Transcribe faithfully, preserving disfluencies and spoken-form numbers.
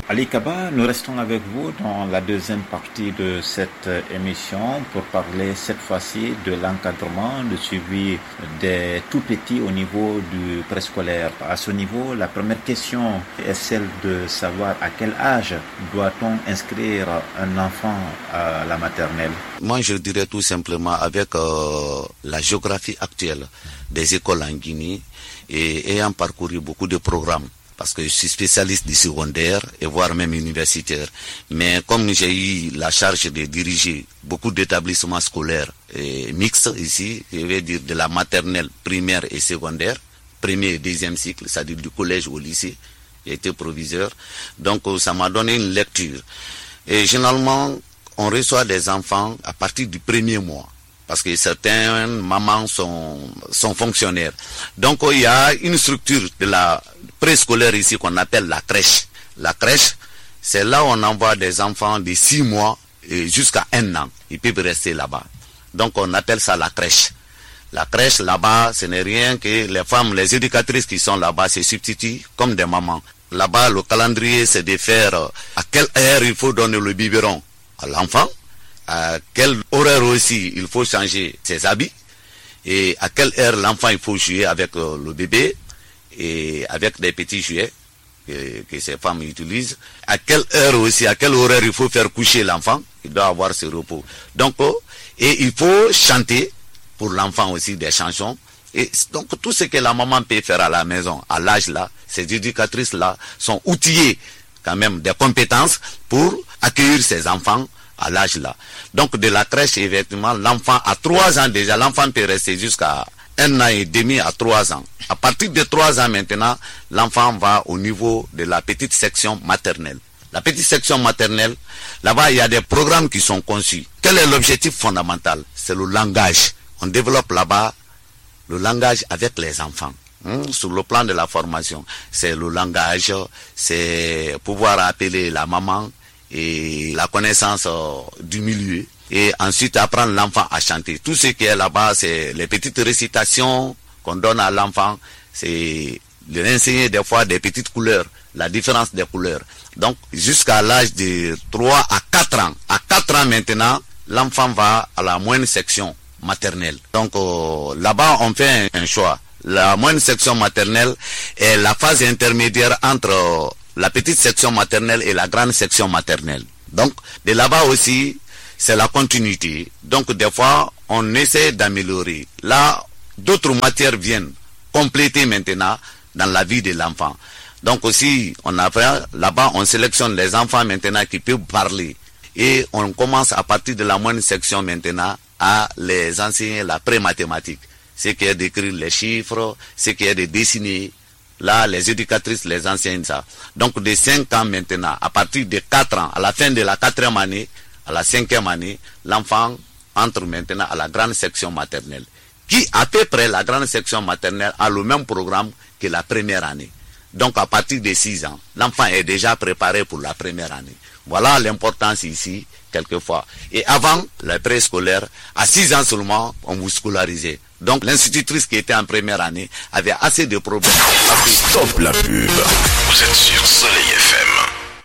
Ali Kaba, nous restons avec vous dans la deuxième partie de cette émission pour parler cette fois-ci de l'encadrement, de suivi des tout-petits au niveau du préscolaire. À ce niveau, la première question est celle de savoir à quel âge doit-on inscrire un enfant à la maternelle. Moi, je dirais tout simplement avec euh, la géographie actuelle des écoles en Guinée et ayant parcouru beaucoup de programmes. Parce que je suis spécialiste du secondaire et voire même universitaire. Mais comme j'ai eu la charge de diriger beaucoup d'établissements scolaires et mixtes ici, je vais dire de la maternelle, primaire et secondaire, premier et deuxième cycle, c'est-à-dire du collège au lycée, j'ai été proviseur. Donc ça m'a donné une lecture. Et généralement, on reçoit des enfants à partir du premier mois. Parce que certaines mamans sont, sont fonctionnaires. Donc il y a une structure de la préscolaire ici qu'on appelle la crèche. La crèche, c'est là où on envoie des enfants de six mois jusqu'à un an. Ils peuvent rester là-bas. Donc on appelle ça la crèche. La crèche là-bas, ce n'est rien que les femmes, les éducatrices qui sont là-bas se substituent comme des mamans. Là-bas, le calendrier, c'est de faire à quelle heure il faut donner le biberon à l'enfant. À quel horaire aussi il faut changer ses habits et à quelle heure l'enfant il faut jouer avec euh, le bébé et avec des petits jouets que, que ces femmes utilisent. À quelle heure aussi, à quel horaire il faut faire coucher l'enfant, il doit avoir ce repos. Donc, euh, et il faut chanter pour l'enfant aussi des chansons. Et donc tout ce que la maman peut faire à la maison, à l'âge là, ces éducatrices là sont outillées quand même des compétences pour accueillir ces enfants à l'âge là. Donc de la crèche, effectivement, l'enfant à trois ans déjà, l'enfant peut rester jusqu'à un an et demi à trois ans. À partir de trois ans maintenant, l'enfant va au niveau de la petite section maternelle. La petite section maternelle, là-bas, il y a des programmes qui sont conçus. Quel est l'objectif fondamental? C'est le langage. On développe là-bas le langage avec les enfants. Hum, sur le plan de la formation, c'est le langage, c'est pouvoir appeler la maman, et la connaissance euh, du milieu et ensuite apprendre l'enfant à chanter. Tout ce qui est là-bas, c'est les petites récitations qu'on donne à l'enfant, c'est de l'enseigner des fois des petites couleurs, la différence des couleurs. Donc jusqu'à l'âge de trois à quatre ans, à quatre ans maintenant, l'enfant va à la moyenne section maternelle. Donc euh, là-bas on fait un, un choix. La moyenne section maternelle est la phase intermédiaire entre euh, la petite section maternelle et la grande section maternelle. Donc, de là-bas aussi, c'est la continuité. Donc, des fois, on essaie d'améliorer. Là, d'autres matières viennent compléter maintenant dans la vie de l'enfant. Donc aussi, on apprend, là-bas, on sélectionne les enfants maintenant qui peuvent parler. Et on commence à partir de la moyenne section maintenant à les enseigner la pré-mathématique. Ce qui est d'écrire les chiffres, ce qui est de dessiner. Là, les éducatrices les enseignent ça. Donc, de cinq ans maintenant, à partir de quatre ans, à la fin de la quatrième année, à la cinquième année, l'enfant entre maintenant à la grande section maternelle. Qui, à peu près, la grande section maternelle a le même programme que la première année. Donc, à partir de six ans, l'enfant est déjà préparé pour la première année. Voilà l'importance ici, quelquefois. Et avant, le préscolaire, à six ans seulement, on vous scolarisait. Donc l'institutrice qui était en première année avait assez de problèmes. Stop la pub. Vous êtes sur Soleil F M.